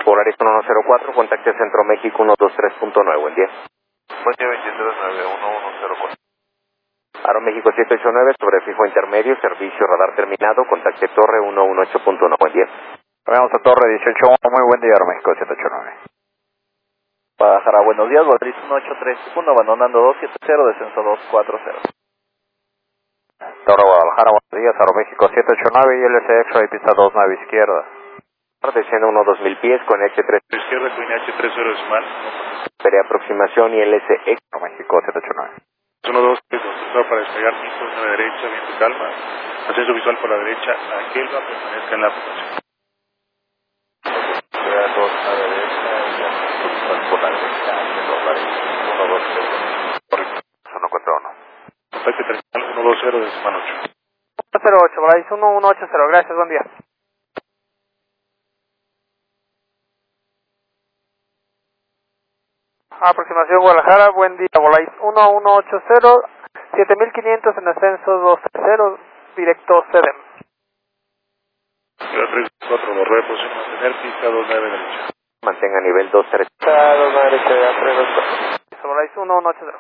Polaris 1104, contacte Centro México 123.9, buen día. Buen día, 239110. Aeroméxico 789, sobre fijo intermedio, servicio radar terminado, contacte Torre 118.1, buen día. Vamos a Torre 181, muy buen día, Aeroméxico 789. Guadalajara, buenos días, Volaris 1831, abandonando 270, descenso 240. Torre Guadalajara, buenos días, Aeroméxico 789 y LCX, ahí pista 2, nave izquierda. Desciende 1-2000 pies con H3. Izquierda, con H30 decimal. Espere aproximación y LSX. Aeroméxico 789. 1, 2, 3, para despegar, piso a la derecha, viento calma. Ascenso visual por la derecha, Angelva, permanezca en la aplicación. 2 a la derecha, por la derecha, Volaris 120. Correcto. 141. Contacte terminal 120 decimal 8. 08, Volaris 1180, gracias, buen día. Aproximación Guadalajara, buen día, Volaris 1180, 7500 en ascenso 230, directo CEDEM. 3-4, los reposición, mantener pista 29 derecha. Mantenga nivel 230. Está 2 a la derecha, 3-2-4. Volaris 1180.